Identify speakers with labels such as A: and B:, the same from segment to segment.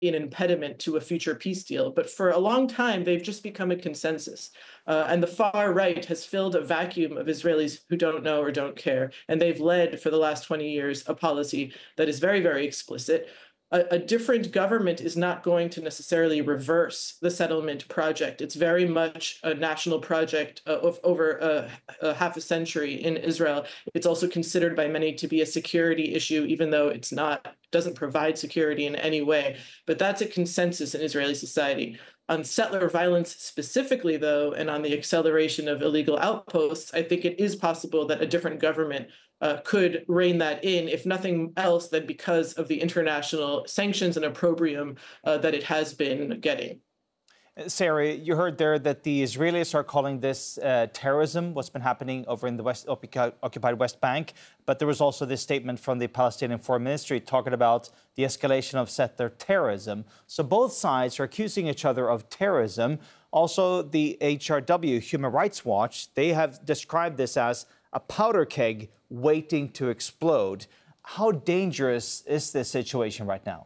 A: an impediment to a future peace deal. But for a long time, they've just become a consensus. And the far right has filled a vacuum of Israelis who don't know or don't care. And they've led for the last 20 years a policy that is very, very explicit. A different government is not going to necessarily reverse the settlement project. It's very much a national project of over a half a century in Israel. It's also considered by many to be a security issue, even though it's not, doesn't provide security in any way. But that's a consensus in Israeli society. On settler violence specifically, though, and on the acceleration of illegal outposts, I think it is possible that a different government could rein that in, if nothing else, than because of the international sanctions and opprobrium that it has been getting.
B: Sarah, you heard there that the Israelis are calling this terrorism, what's been happening over in the occupied West Bank. But there was also this statement from the Palestinian Foreign Ministry talking about the escalation of settler terrorism. So both sides are accusing each other of terrorism. Also, the HRW, Human Rights Watch, they have described this as a powder keg waiting to explode. How dangerous is this situation right now?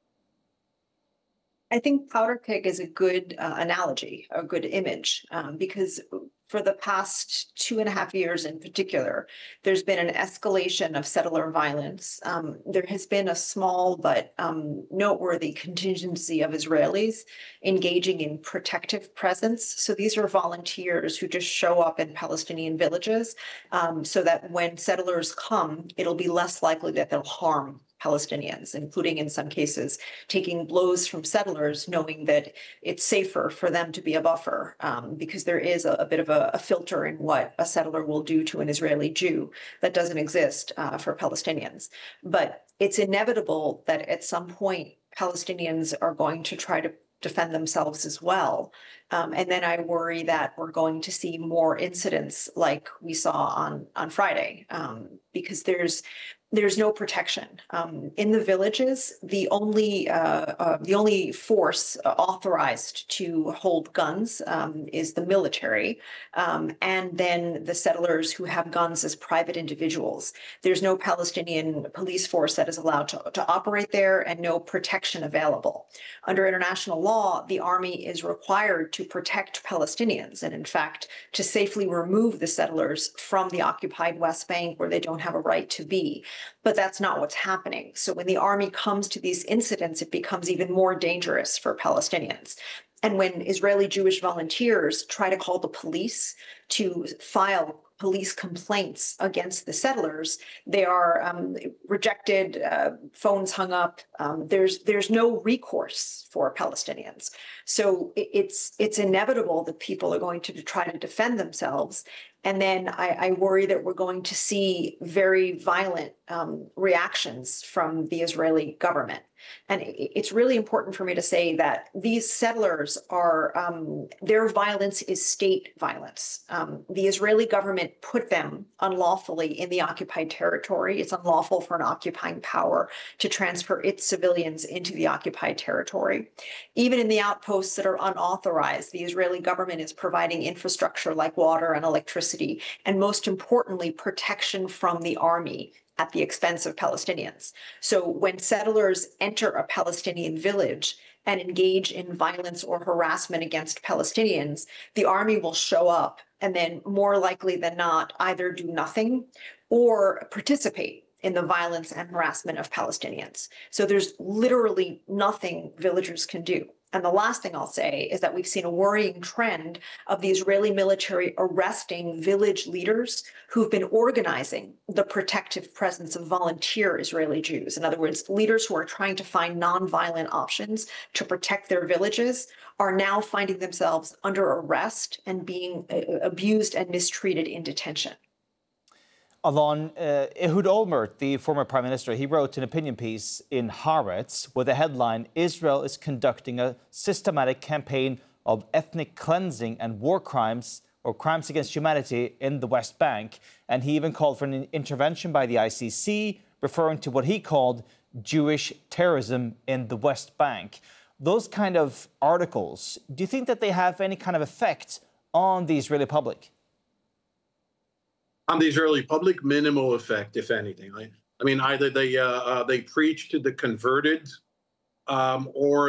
C: I think powder keg is a good analogy, a good image, because for the past 2.5 years in particular, there's been an escalation of settler violence. There has been a small but noteworthy contingency of Israelis engaging in protective presence. So these are volunteers who just show up in Palestinian villages so that when settlers come, it'll be less likely that they'll harm Palestinians, including in some cases taking blows from settlers, knowing that it's safer for them to be a buffer, because there is a bit of a filter in what a settler will do to an Israeli Jew that doesn't exist for Palestinians. But it's inevitable that at some point Palestinians are going to try to defend themselves as well. And then I worry that we're going to see more incidents like we saw on Friday, because there's no protection in the villages. The only force authorized to hold guns is the military, and then the settlers who have guns as private individuals. There's no Palestinian police force that is allowed to operate there, and no protection available. Under international law, the army is required to protect Palestinians, and in fact, to safely remove the settlers from the occupied West Bank where they don't have a right to be. But that's not what's happening. So when the army comes to these incidents, it becomes even more dangerous for Palestinians. And when Israeli Jewish volunteers try to call the police to file police complaints against the settlers, they are rejected, phones hung up. There's no recourse for Palestinians. So it's inevitable that people are going to try to defend themselves. And then I worry that we're going to see very violent reactions from the Israeli government. And it's really important for me to say that these settlers are, their violence is state violence. The Israeli government put them unlawfully in the occupied territory. It's unlawful for an occupying power to transfer its civilians into the occupied territory. Even in the outposts that are unauthorized, the Israeli government is providing infrastructure like water and electricity, and most importantly, protection from the army at the expense of Palestinians. So when settlers enter a Palestinian village and engage in violence or harassment against Palestinians, the army will show up and then more likely than not either do nothing or participate in the violence and harassment of Palestinians. So there's literally nothing villagers can do. And the last thing I'll say is that we've seen a worrying trend of the Israeli military arresting village leaders who've been organizing the protective presence of volunteer Israeli Jews. In other words, leaders who are trying to find nonviolent options to protect their villages are now finding themselves under arrest and being abused and mistreated in detention.
B: Alon, Ehud Olmert, the former prime minister, he wrote an opinion piece in Haaretz with the headline, "Israel is conducting a systematic campaign of ethnic cleansing and war crimes or crimes against humanity in the West Bank." And he even called for an intervention by the ICC, referring to what he called Jewish terrorism in the West Bank. Those kind of articles, do you think that they have any kind of effect on the Israeli public?
D: On the Israeli public, minimal effect, if anything. I mean, either they preach to the converted or